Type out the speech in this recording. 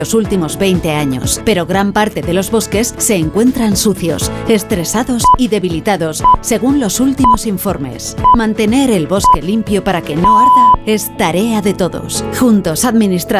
los últimos 20 años, pero gran parte de los bosques se encuentran sucios, estresados y debilitados, según los últimos informes. Mantener el bosque limpio para que no arda es tarea de todos. Juntos administramos